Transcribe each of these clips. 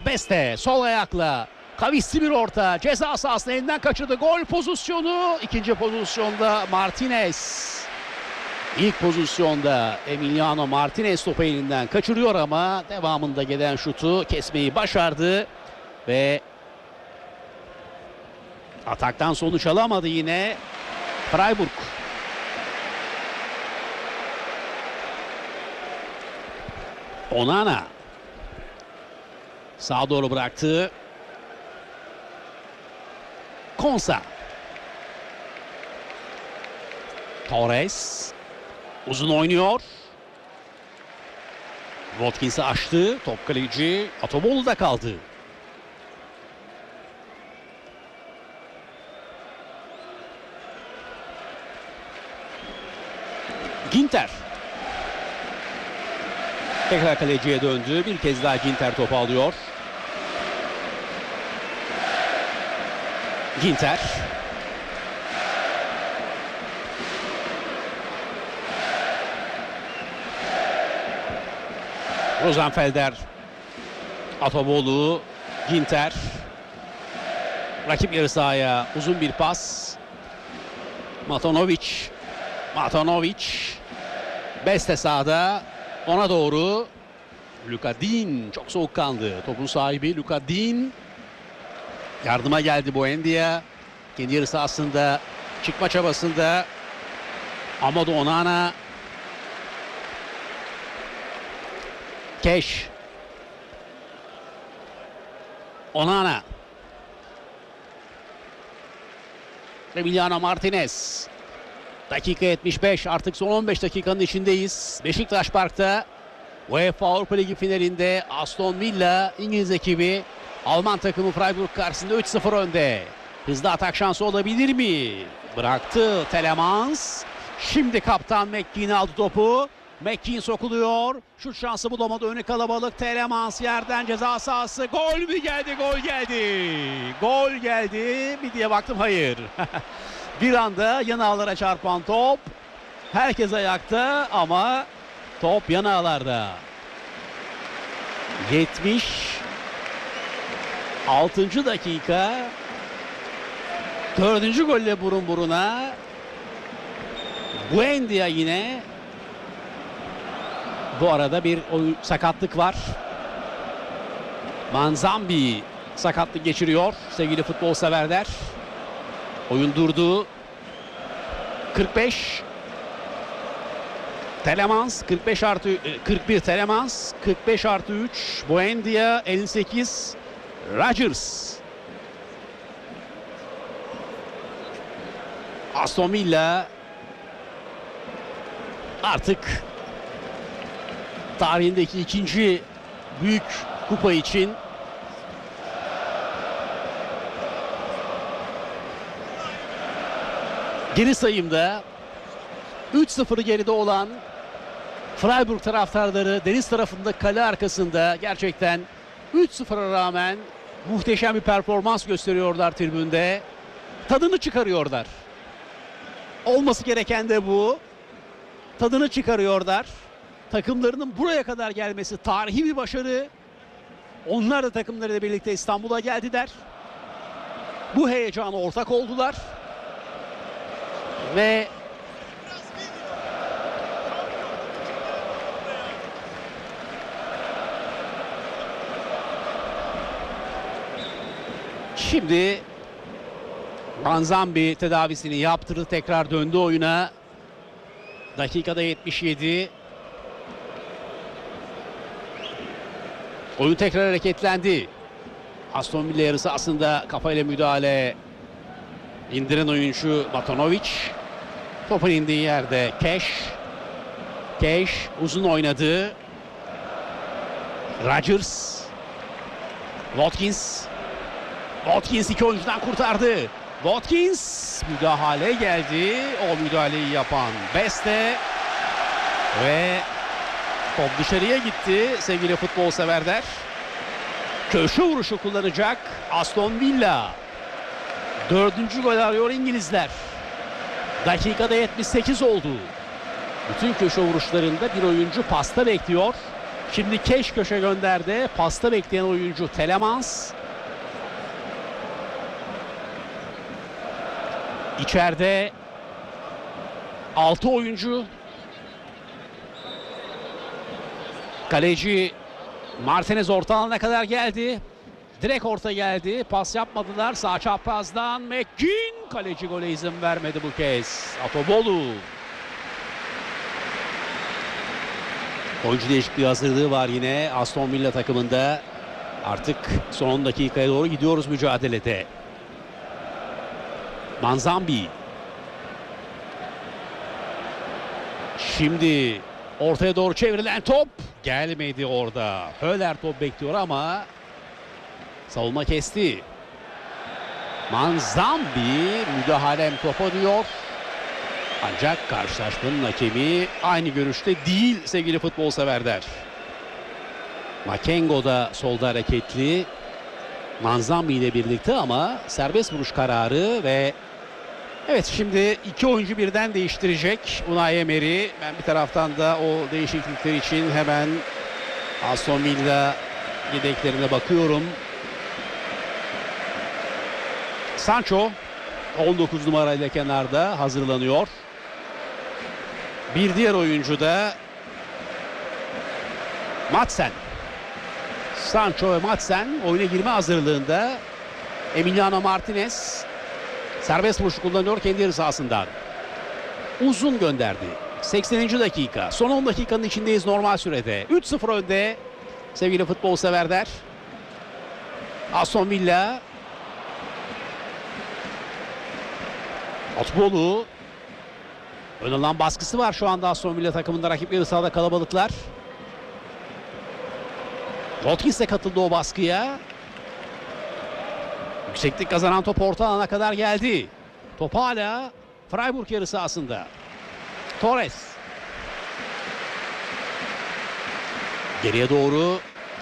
Beste sol ayakla. Kavisli bir orta. Ceza sahasını elinden kaçırdı. Gol pozisyonu. İkinci pozisyonda Martinez. İlk pozisyonda Emiliano Martinez topu elinden kaçırıyor ama devamında gelen şutu kesmeyi başardı. Ve ataktan sonuç alamadı yine Freiburg. Onana. Sağa doğru bıraktı. Konsa. Torres. Uzun oynuyor. Watkins'i açtı. Top kaleci Atobolu'da kaldı. Ginter. Tekrar kaleciye döndü. Bir kez daha Ginter topu alıyor. Ginter. Rosenfelder. Atobolu. Ginter. Rakip yarı sahaya uzun bir pas. Matanovic. Beste sağda. Ona doğru. Luka Dean çok soğukkanlı. Topun sahibi Luka Dean. Yardıma geldi Buendia. Kendi yarı sahasında çıkma çabasında. Amadou Onana. Keş. Onana. Emiliano Martinez. Dakika 75. Artık son 15 dakikanın içindeyiz. Beşiktaş Park'ta UEFA Avrupa Ligi finalinde Aston Villa İngiliz ekibi Alman takımı Freiburg karşısında 3-0 önde. Hızlı atak şansı olabilir mi? Bıraktı Telemans. Şimdi kaptan McKean aldı topu. McKean sokuluyor. Şut şansı bulamadı. Önü kalabalık. Telemans yerden ceza sahası. Gol mü geldi? Gol geldi. Gol geldi mi diye baktım. Hayır. Bir anda yan ağlara çarpan top. Herkes ayakta ama top yan ağlarda. 76. dakika. 4. golle burun buruna. Buendia yine. Bu arada bir sakatlık var. Manzambi sakatlık geçiriyor sevgili futbol severler. Oyun durdu. 45. Telemans 45 artı 41 Telemans 45 artı 3 Buendia 58 Rodgers. Aston Villa artık tarihindeki ikinci büyük kupa için geri sayımda 3-0 geride olan Freiburg taraftarları deniz tarafında kale arkasında gerçekten 3-0'a rağmen muhteşem bir performans gösteriyorlar tribünde. Tadını çıkarıyorlar. Olması gereken de bu. Tadını çıkarıyorlar. Takımlarının buraya kadar gelmesi tarihi bir başarı. Onlar da takımlarıyla birlikte İstanbul'a geldiler. Bu heyecana ortak oldular. Ve şimdi Manzambi tedavisini yaptırdı. Tekrar döndü oyuna. Dakikada 77. Oyun tekrar hareketlendi. Aston Villa yarısı aslında kafayla müdahale. İndiren oyuncu Matanovic. Topun indiği yerde Keş uzun oynadı. Rodgers. Watkins iki oyuncudan kurtardı. Watkins müdahale geldi. O müdahaleyi yapan Beste. Ve top dışarıya gitti sevgili futbol severler. Köşe vuruşu kullanacak Aston Villa. 4. gol arıyor İngilizler. Dakikada 78 oldu. Bütün köşe vuruşlarında bir oyuncu pasta bekliyor. Şimdi Keş köşe gönderdi. Pasta bekleyen oyuncu Telemans. İçeride 6 oyuncu. Kaleci Martinez orta alana kadar geldi. Direkt orta geldi. Pas yapmadılar. Sağ çaprazdan McGinn. Kaleci gole izin vermedi bu kez. Atobolu. Oyuncu değişikliği hazırlığı var yine Aston Villa takımında. Artık son 10 dakikaya doğru gidiyoruz mücadelede. Manzambi. Şimdi ortaya doğru çevrilen top gelmedi orada. Höller top bekliyor ama savunma kesti. Manzambi müdahalem topa diyor. Ancak karşılaşmanın hakemi aynı görüşte değil sevgili futbol severler. Makengo da solda hareketli. Manzambi ile birlikte ama serbest vuruş kararı ve evet şimdi iki oyuncu birden değiştirecek Unai Emery. Ben bir taraftan da o değişiklikler için hemen Aston Villa yedeklerine bakıyorum. Sancho 19 numarayla kenarda hazırlanıyor. Bir diğer oyuncu da Madsen. Sancho ve Madsen oyuna girme hazırlığında. Emiliano Martinez serbest vuruş kullanıyor kendi yarı sahasından. Uzun gönderdi. 80. dakika. Son 10 dakikanın içindeyiz normal sürede. 3-0 önde sevgili futbol severler. Aston Villa. Atbolu. Ön alan baskısı var şu anda Aston Villa takımında. Rakip yarı sahada kalabalıklar. Watkins de katıldı o baskıya. Yükseklik kazanan top orta alana kadar geldi. Top hala Freiburg yarı sahasında. Torres. Geriye doğru.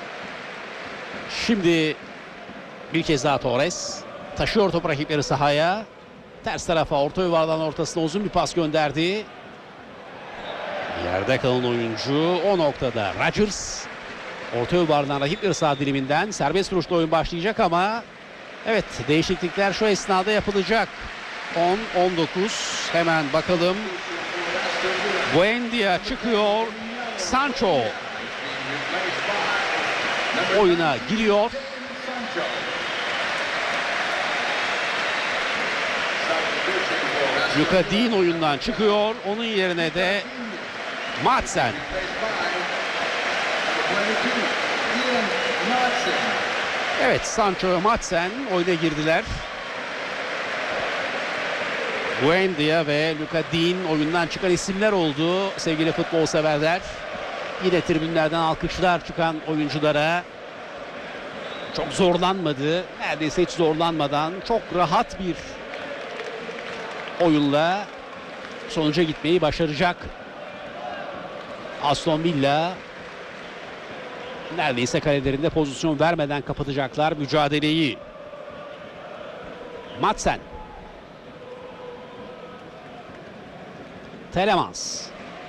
Şimdi bir kez daha Torres. Taşıyor top rakip yarı sahaya. Ters tarafa orta yuvarlağın ortasına uzun bir pas gönderdi. Yerde kalan oyuncu o noktada Rodgers. Orta yuvarlağın rakip yarı saha diliminden serbest vuruşla oyun başlayacak ama evet değişiklikler şu esnada yapılacak. 10-19 hemen bakalım. Buendia çıkıyor. Sancho oyuna giriyor. Luka Dean oyundan çıkıyor. Onun yerine de Madsen. Evet, Sancho ve Madsen oyuna girdiler. Buendia ve Luka Dean oyundan çıkan isimler oldu sevgili futbol severler. Yine tribünlerden alkışlar çıkan oyunculara. Çok zorlanmadı. Neredeyse hiç zorlanmadan çok rahat bir oyunla sonuca gitmeyi başaracak Aston Villa. Neredeyse kalelerinde pozisyon vermeden kapatacaklar mücadeleyi. Madsen. Telemans.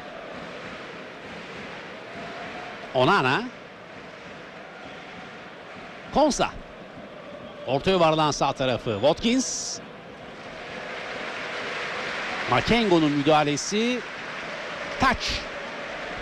Onana. Konsa. Orta yuvarlağın sağ tarafı Watkins. Makengo'nun müdahalesi. Taç.